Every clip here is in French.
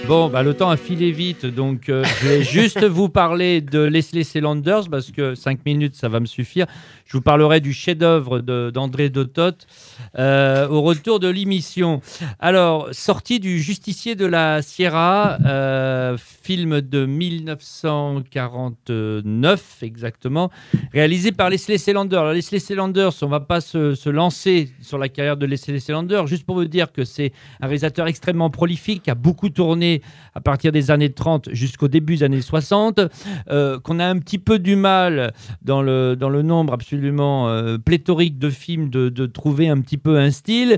Bon, bah, le temps a filé vite, donc je vais juste vous parler de Leslie Salanders parce que 5 minutes, ça va me suffire. Je vous parlerai du chef-d'œuvre d'André de Toth au retour de l'émission. Alors, sortie du Justicier de la Sierra, film de 1949 exactement, réalisé par Leslie Salanders. Alors, Leslie Salanders, on ne va pas se lancer sur la carrière de Leslie Salanders, juste pour vous dire que c'est un réalisateur extrêmement prolifique, qui a beaucoup tourné à partir des années 30 jusqu'au début des années 60, qu'on a un petit peu du mal dans le nombre absolument pléthorique de films de trouver un petit peu un style.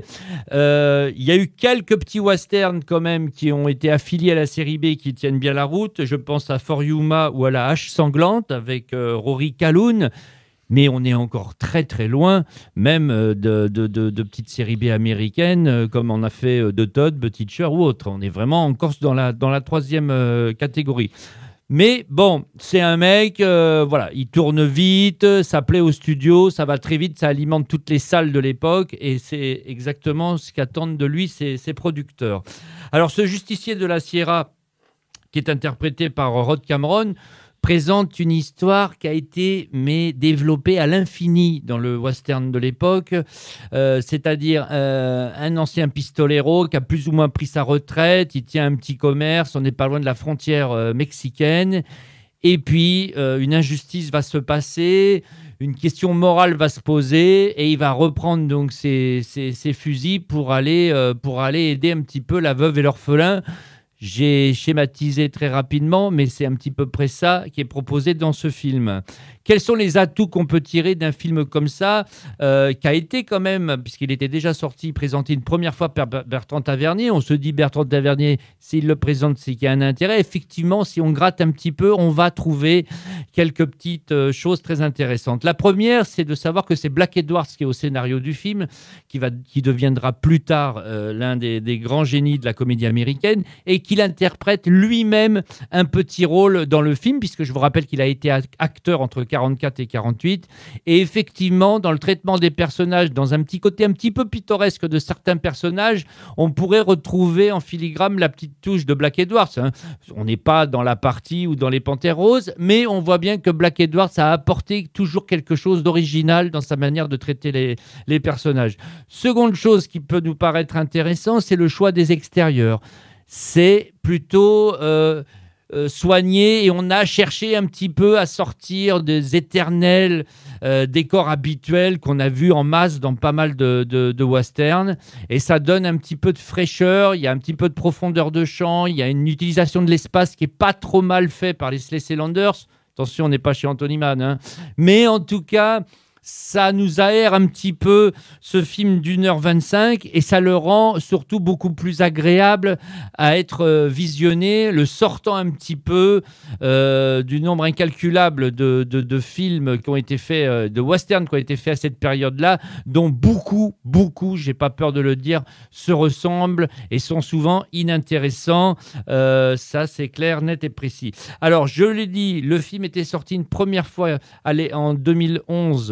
Il y a eu quelques petits westerns quand même qui ont été affiliés à la série B qui tiennent bien la route. Je pense à For Yuma ou à La Hache Sanglante avec Rory Calhoun. Mais on est encore très très loin, même de petites séries B américaines, comme on a fait de Todd, Butcher ou autre. On est vraiment encore dans la troisième catégorie. Mais bon, c'est un mec, voilà, il tourne vite, ça plaît au studio, ça va très vite, ça alimente toutes les salles de l'époque, et c'est exactement ce qu'attendent de lui ses producteurs. Alors, ce justicier de la Sierra, qui est interprété par Rod Cameron, présente une histoire qui a été développée à l'infini dans le western de l'époque, c'est-à-dire un ancien pistolero qui a plus ou moins pris sa retraite, il tient un petit commerce, on n'est pas loin de la frontière mexicaine, et puis une injustice va se passer, une question morale va se poser, et il va reprendre donc ses fusils pour aller aider un petit peu la veuve et l'orphelin. J'ai schématisé très rapidement, mais c'est un petit peu près ça qui est proposé dans ce film. Quels sont les atouts qu'on peut tirer d'un film comme ça, qui a été quand même, puisqu'il était déjà sorti, présenté une première fois par Bertrand Tavernier. On se dit, Bertrand Tavernier, s'il le présente, c'est qu'il y a un intérêt. Effectivement, si on gratte un petit peu, on va trouver quelques petites choses très intéressantes. La première, c'est de savoir que c'est Black Edwards qui est au scénario du film, qui deviendra plus tard l'un des grands génies de la comédie américaine, et qu'il interprète lui-même un petit rôle dans le film, puisque je vous rappelle qu'il a été acteur entre 44 et 48. Et effectivement, dans le traitement des personnages, dans un petit côté un petit peu pittoresque de certains personnages, on pourrait retrouver en filigrane la petite touche de Black Edwards. On n'est pas dans la partie ou dans les Panthères roses, mais on voit bien que Black Edwards a apporté toujours quelque chose d'original dans sa manière de traiter les personnages. Seconde chose qui peut nous paraître intéressant, c'est le choix des extérieurs. C'est plutôt soigné, et on a cherché un petit peu à sortir des éternels décors habituels qu'on a vus en masse dans pas mal de westerns, et ça donne un petit peu de fraîcheur, il y a un petit peu de profondeur de champ, il y a une utilisation de l'espace qui est pas trop mal fait par Leslie Salanders. Attention, on n'est pas chez Anthony Mann, hein. Mais en tout cas, ça nous aère un petit peu ce film d'1h25, et ça le rend surtout beaucoup plus agréable à être visionné, le sortant un petit peu du nombre incalculable de films qui ont été faits, de westerns qui ont été faits à cette période-là, dont beaucoup, j'ai pas peur de le dire, se ressemblent et sont souvent inintéressants. Ça, c'est clair, net et précis. Alors, je l'ai dit, le film était sorti une première fois en 2011.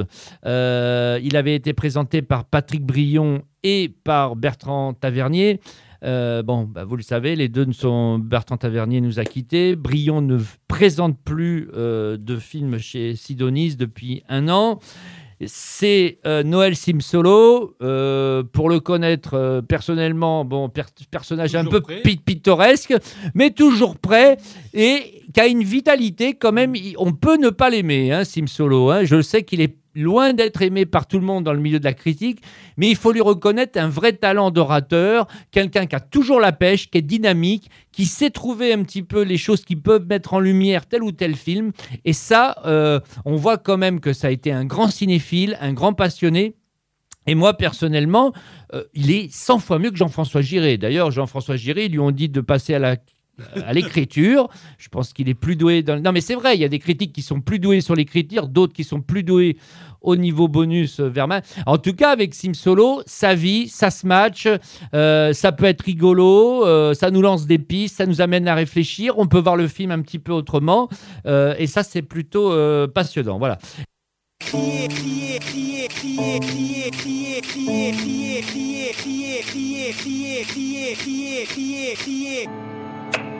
Il avait été présenté par Patrick Brion et par Bertrand Tavernier. Vous le savez, les deux Bertrand Tavernier nous a quittés. Brion ne présente plus de films chez Sidonis depuis 1 an. C'est Noël Simsolo, pour le connaître personnellement, personnage toujours un peu pittoresque, mais toujours prêt, et qui a une vitalité quand même. On peut ne pas l'aimer, hein, Simsolo. Hein. Je sais qu'il est loin d'être aimé par tout le monde dans le milieu de la critique, mais il faut lui reconnaître un vrai talent d'orateur, quelqu'un qui a toujours la pêche, qui est dynamique, qui sait trouver un petit peu les choses qui peuvent mettre en lumière tel ou tel film. Et ça, on voit quand même que ça a été un grand cinéphile, un grand passionné. Et moi, personnellement, il est 100 fois mieux que Jean-François Giré. D'ailleurs, Jean-François Giré, ils lui ont dit de passer à l'écriture. Je pense qu'il est plus doué Non, mais c'est vrai, il y a des critiques qui sont plus doués sur l'écriture, d'autres qui sont plus doués au niveau bonus Vermin. En tout cas, avec Simsolo, ça vit, ça se match, ça peut être rigolo, ça nous lance des pistes, ça nous amène à réfléchir, on peut voir le film un petit peu autrement, et ça, c'est plutôt passionnant. Voilà. Crier, crier, crier, crier, crier, crier, crier, crier, crier, crier, crier, crier, crier, crier, crier, crier.